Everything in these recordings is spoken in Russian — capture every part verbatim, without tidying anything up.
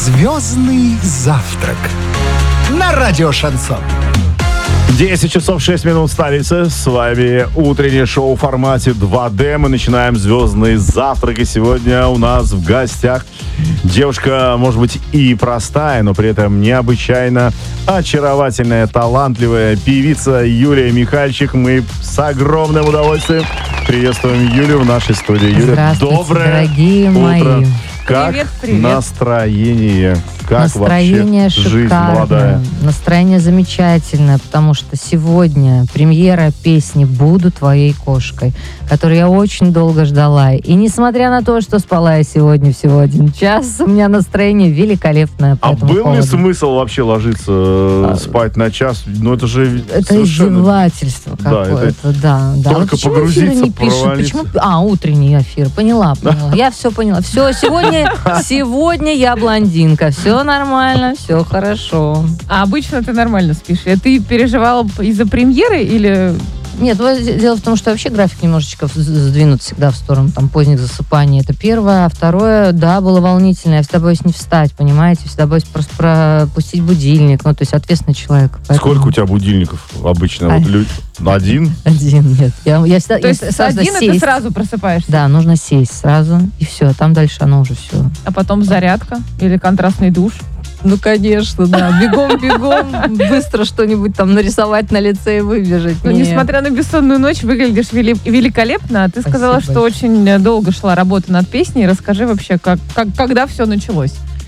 Звездный завтрак на радио Шансон. десять часов шесть минут в столице. С вами утреннее шоу в формате два дэ. Мы начинаем звездный завтрак. И сегодня у нас в гостях девушка, может быть, и простая, но при этом необычайно очаровательная, талантливая певица Юлия Михальчик. Мы с огромным удовольствием приветствуем Юлю в нашей студии. Юля, доброе дорогие утро. мои. Как привет, привет. настроение? Как Настроение вообще жизнь шикарное. молодая? Настроение замечательное, потому что сегодня премьера песни «Буду твоей кошкой», которую я очень долго ждала. И несмотря на то, что спала я сегодня всего один час, у меня настроение великолепное по А этому был ли поводу. смысл вообще ложиться а, спать на час? Ну это же Это совершенно... издевательство Да, какое-то, это да. да. только Вот почему погрузиться, эфиры не пишут? провалиться. Почему... А, утренний эфир. Поняла, поняла. Я все поняла. Все, сегодня, сегодня я блондинка. Все нормально, все хорошо. А обычно ты нормально спишь. А ты переживала из-за премьеры или... Нет, вот дело в том, что вообще график немножечко сдвинут всегда в сторону там поздних засыпаний. Это первое. А второе, да, было волнительно. Я всегда боюсь не встать, понимаете? Всегда боюсь просто пропустить будильник. Ну, то есть ответственный человек. Поэтому... Сколько у тебя будильников обычно? А... Вот лю... Один? Один, нет. Я, я всегда, То я есть с сразу один сесть. ты сразу просыпаешься? Да, нужно сесть сразу, и все. Там дальше оно уже все. А потом зарядка или контрастный душ? Ну, конечно, да. Бегом-бегом, быстро что-нибудь там нарисовать на лице и выбежать. Ну, несмотря на бессонную ночь, выглядишь вели- великолепно. Ты Спасибо сказала, что большое. очень долго шла работа над песней. Расскажи вообще, как, как, когда все началось?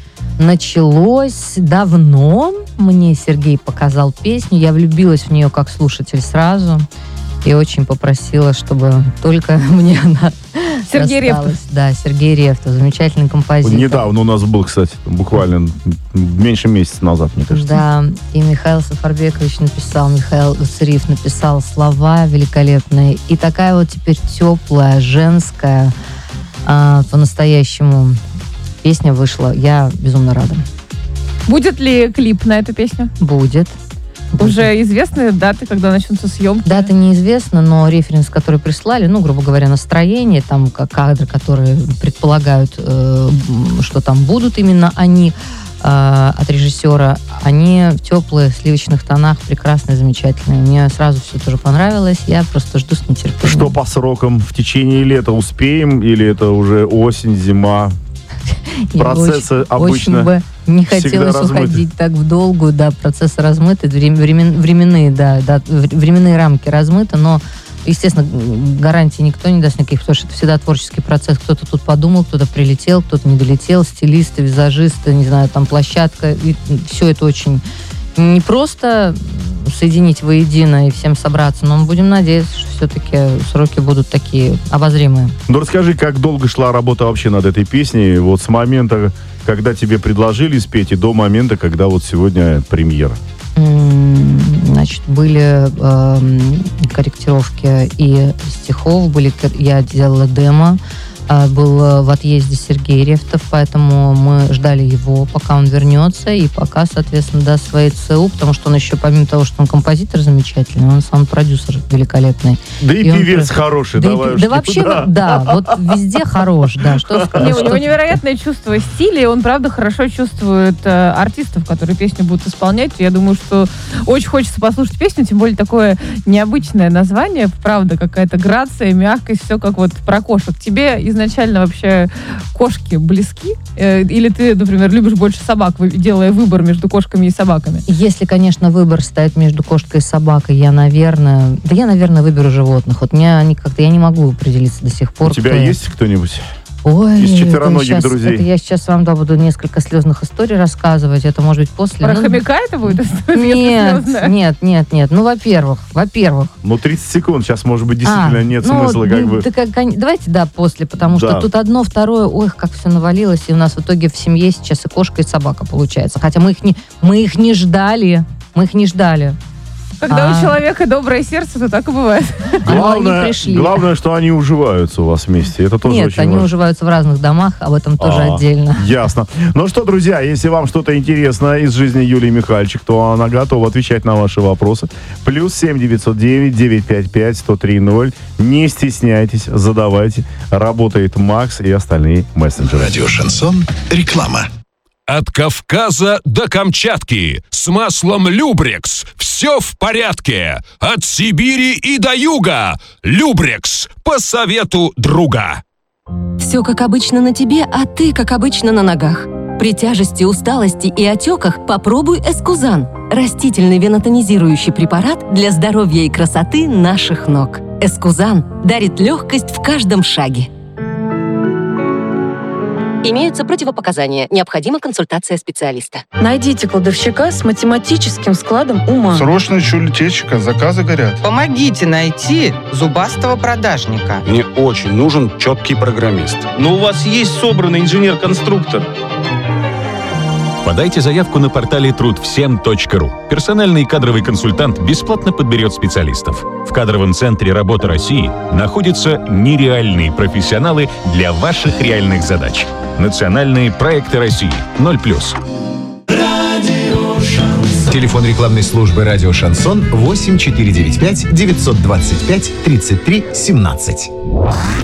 Началось давно. Мне Сергей показал песню. Я влюбилась в нее как слушатель сразу. И очень попросила, чтобы только мне она Сергей досталась. Ревтов. Да, Сергей Ревтов. Замечательный композитор. Недавно у нас был, кстати, буквально меньше месяца назад, мне кажется. Да, и Михаил Сафарбекович написал, Михаил Гуцериев написал слова великолепные. И такая вот теперь теплая, женская, а, по-настоящему песня вышла. Я безумно рада. Будет ли клип на эту песню? Будет. Уже известны даты, когда начнутся съемки? Дата неизвестна, но референс, который прислали, ну, грубо говоря, настроение, там к- кадры, которые предполагают, э, что там будут именно они, э, от режиссера, они в теплых сливочных тонах, прекрасные, замечательные. Мне сразу все тоже понравилось, я просто жду с нетерпением. Что по срокам? В течение лета успеем или это уже осень, зима? Я Процессы очень, обычно очень бы не всегда хотелось размыты. уходить так в долгую, да, процессы размыты, врем- времен- временные, да, да, вр- временные рамки размыты, но, естественно, гарантий никто не даст никаких, потому что это всегда творческий процесс. Кто-то тут подумал, кто-то прилетел, кто-то не долетел, стилисты, визажисты, не знаю, там площадка, и все это очень не просто соединить воедино и всем собраться, но мы будем надеяться, что все-таки сроки будут такие обозримые. Ну расскажи, как долго шла работа вообще над этой песней, вот с момента, когда тебе предложили спеть, и до момента, когда вот сегодня премьера? М, Значит, были эм, корректировки и стихов, были, кор- я делала демо, а, был э, в отъезде Сергей Ревтов, поэтому мы ждали его, пока он вернется, и пока, соответственно, даст свои ЦУ, потому что он еще, помимо того, что он композитор замечательный, он сам продюсер великолепный. Да и, И он певец просто- хороший, Да, и давай пи- уж да не вообще, туда. да, вот везде хорош, да, что сказать. Не, у него что- невероятное чувство стиля, и он, правда, хорошо чувствует э, артистов, которые песню будут исполнять. Я думаю, что очень хочется послушать песню, тем более такое необычное название, правда, какая-то грация, мягкость, все как вот про кошек. Тебе изначально вообще кошки близки? Э, или ты, например, любишь больше собак, вы- делая выбор между кошками и собаками? Если, конечно, выбор стоит между кошкой и собакой, я, наверное... Да я, наверное, выберу животных. Вот меня они как-то... Я не могу определиться до сих пор. У тебя кто я. есть кто-нибудь? Ой, из это четвероногих щас- друзей? Это я сейчас вам, да, буду несколько слезных историй рассказывать. Это может быть после... Про ну, хомяка это будет? Нет, нет, нет, нет. Ну, во-первых, во-первых... Ну, тридцать секунд, сейчас, может быть, действительно А, нет ну, смысла как д- бы... да как- кон- давайте, да, после, потому Да. что тут одно, второе, ой, как все навалилось, и у нас в итоге в семье сейчас и кошка, и собака получается. Хотя мы их не, мы их не ждали, мы их не ждали. Когда А. у человека доброе сердце, то так и бывает. Но они Главное, пришли. главное, что они уживаются у вас вместе. Это тоже Нет, очень они важно. уживаются в разных домах, об этом тоже А, отдельно. Ясно. Ну что, друзья, если вам что-то интересно из жизни Юлии Михальчик, то она готова отвечать на ваши вопросы. Плюс семь девятьсот девять девятьсот пятьдесят пять сто три ноль. Не стесняйтесь, задавайте. Работает Макс и остальные мессенджеры. Радио Шансон. Реклама. От Кавказа до Камчатки с маслом Любрекс все в порядке. От Сибири и до юга Любрекс по совету друга. Все как обычно на тебе, а ты как обычно на ногах. При тяжести, усталости и отеках попробуй Эскузан. Растительный венотонизирующий препарат для здоровья и красоты наших ног. Эскузан дарит легкость в каждом шаге. Имеются противопоказания. Необходима консультация специалиста. Найдите кладовщика с математическим складом ума. Срочно чуль-течка, заказы горят. Помогите найти зубастого продажника. Мне очень нужен четкий программист. Но у вас есть собранный инженер-конструктор. Подайте заявку на портале труд всем точка ру. Персональный кадровый консультант бесплатно подберет специалистов. В кадровом центре «Работа России» находятся нереальные профессионалы для ваших реальных задач. Национальные проекты России. ноль плюс. Телефон рекламной службы «Радио Шансон» восемь четыре девять пять девятьсот двадцать пять тридцать три семнадцать.